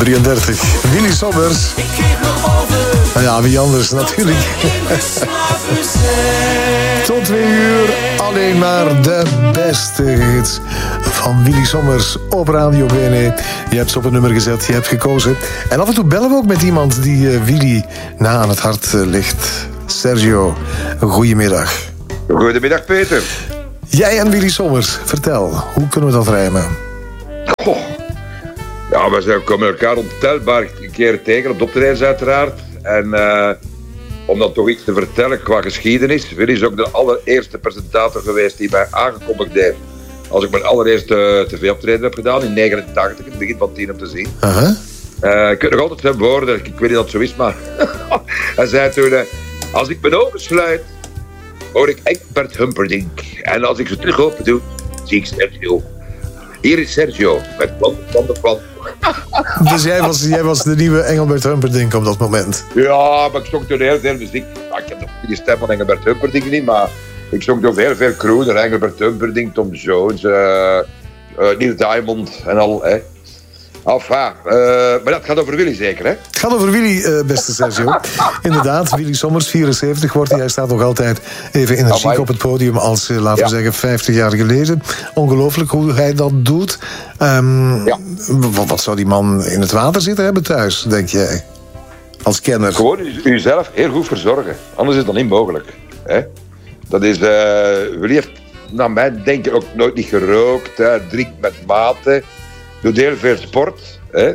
33. Willy Sommers. Ik geef me over. Nou ja, wie anders natuurlijk. Tot 2 uur alleen maar de beste hits van Willy Sommers op Radio BNE. Je hebt ze op een nummer gezet, je hebt gekozen. En af en toe bellen we ook met iemand die Willy na aan het hart ligt. Sergio, goedemiddag. Goedemiddag, Peter. Jij en Willy Sommers, vertel, hoe kunnen we dat rijmen? Goh. Ja, we komen elkaar ontelbaar keren tegen op de optredens uiteraard. En om dan toch iets te vertellen qua geschiedenis. Willy is ook de allereerste presentator geweest die mij aangekondigd heeft. Als ik mijn allereerste tv-optreden heb gedaan in 1989, in het begin van 10 om te zien. Ik weet nog altijd zijn woorden, ik weet niet dat het zo is, maar hij zei toen, als ik mijn ogen sluit, hoor ik Engelbert Humperdinck. En als ik ze terug open doe, zie ik Sergio. Hier is Sergio, met van de plan. Dus jij was de nieuwe Engelbert Humperdinck op dat moment? Ja, maar ik zong toen heel veel muziek. Ik heb nog niet de stem van Engelbert Humperdinck niet, maar ik zong toch heel veel crooner. Engelbert Humperdinck, Tom Jones, Neil Diamond en al. Enfin, maar dat gaat over Willy zeker, hè? Het gaat over Willy, beste Sergio. Inderdaad, Willy Sommers, 74 wordt hij. Hij staat nog altijd even energiek op het podium als, laten we zeggen, 50 jaar geleden. Ongelooflijk hoe hij dat doet. Wat zou die man in het water zitten hebben thuis, denk jij? Als kenner. Gewoon uzelf heel goed verzorgen. Anders is dat niet mogelijk. Hè? Dat is... Willy heeft, naar mijn denken, ook nooit niet gerookt. Hè? Drinkt met mate. Doet heel veel sport. Hè?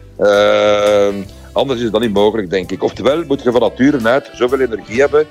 Anders is dat niet mogelijk, denk ik. Oftewel, moet je van nature uit zoveel energie hebben.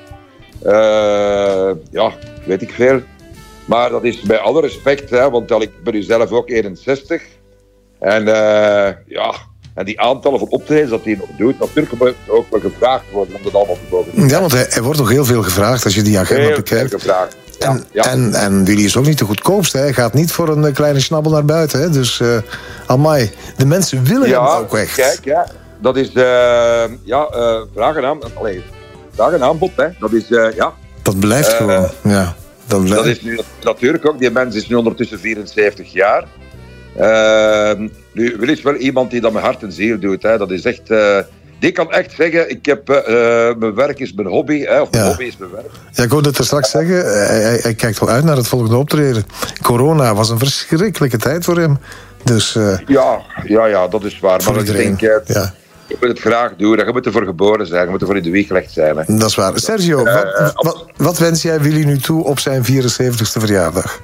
Weet ik veel. Maar dat is bij alle respect, hè, want ik ben nu zelf ook 61. En die aantallen van optredens dat hij nog doet, natuurlijk moet ook wel gevraagd worden om dat allemaal te mogen. Ja, want er wordt nog heel veel gevraagd als je die agenda bekijkt. Gevraagd. En Willy is ook niet de goedkoopste. Hij gaat niet voor een kleine snabbel naar buiten. Hè? Dus, amai, de mensen willen hem ook echt. Kijk, dat is vraag en aanbod. Hè? Dat is, dat blijft gewoon, ja. Dat is nu natuurlijk ook, die mens is nu ondertussen 74 jaar. Nu, Willy is wel iemand die dat met hart en ziel doet. Hè? Dat is echt... die kan echt zeggen, ik heb, mijn werk is mijn hobby, hè, of mijn hobby is mijn werk. Ja, ik hoorde het er straks zeggen, hij kijkt wel uit naar het volgende optreden. Corona was een verschrikkelijke tijd voor hem. Dus, ja, dat is waar. Maar iedereen. Ik denk, je moet het graag doen, je moet ervoor geboren zijn, je moet ervoor in de wieg gelegd zijn. Hè. Dat is waar. Sergio, wat wens jij Willy nu toe op zijn 74ste verjaardag?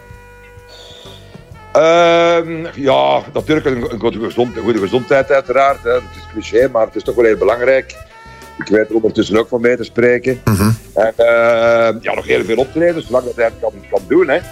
Natuurlijk een goede gezondheid uiteraard. Hè. Dat is cliché, maar het is toch wel heel belangrijk. Ik weet er ondertussen ook van mee te spreken. Mm-hmm. En nog heel veel optreden, zolang dat hij het kan doen. Hè.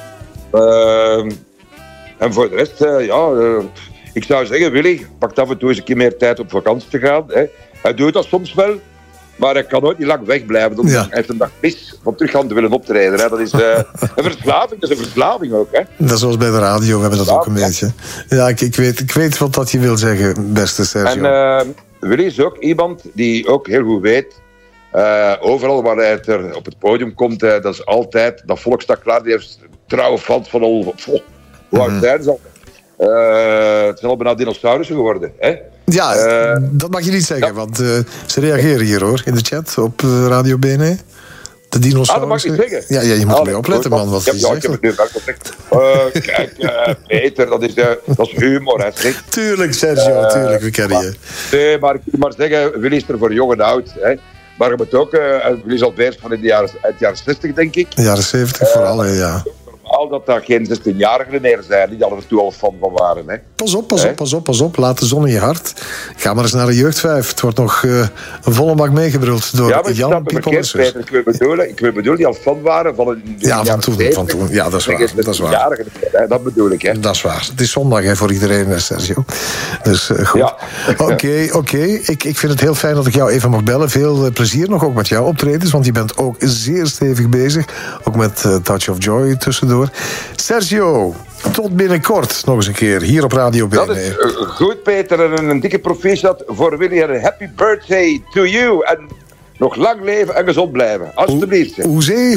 En voor de rest, ik zou zeggen, Willy, pak af en toe eens een keer meer tijd om vakantie te gaan. Hè. Hij doet dat soms wel. Maar hij kan nooit niet lang wegblijven. Hij heeft een dag mis om terug gaan te willen optreden. Hè. Dat is een verslaving. Dat is een verslaving ook. Hè. Dat is zoals bij de radio. We hebben dat ook een beetje. Ja, ik weet wat dat je wil zeggen, beste Sergio. En Willy is ook iemand die ook heel goed weet... overal waar hij er op het podium komt... dat is altijd... Dat volk staat klaar. Die heeft trouwe fans van al... Hoe oud zijn ze al? Het zijn al bijna dinosaurussen geworden. Hè. Ja, dat mag je niet zeggen, want ze reageren hier hoor, in de chat op Radio BNE. De dinosaurussen. Dat mag je niet zeggen. Ja, je moet ermee opletten, man, wat je zegt. Ik heb het nu wel gezegd. Kijk, Peter, dat is humor, hè. Tuurlijk, Sergio, tuurlijk, we kennen je. Nee, maar ik moet maar zeggen, Willy is er voor jong en oud, hè. Maar je moet ook, Willy is al bezig van uit de jaren 60, denk ik. De jaren 70 vooral, ja. Dat daar geen 16-jarigen meer zijn die daar af en toe al fan van waren. Hè. Pas op. Laat de zon in je hart. Ga maar eens naar de jeugdvijf. Het wordt nog een volle bak meegebruld door Jan Piepelus. Ik wil bedoelen die al fan waren van van toen. Ja, dat is waar. Dat bedoel ik, hè. Dat is waar. Het is zondag hè, voor iedereen, Sergio. Dus goed. Ja. Oké. Ik vind het heel fijn dat ik jou even mag bellen. Veel plezier nog ook met jouw optredens, want je bent ook zeer stevig bezig. Ook met Touch of Joy tussendoor. Sergio, tot binnenkort nog eens een keer hier op Radio BNE. Dat is goed, Peter. En een dikke proficiat voor Willy. En happy birthday to you. En nog lang leven en gezond blijven. Alsjeblieft. Hoezee.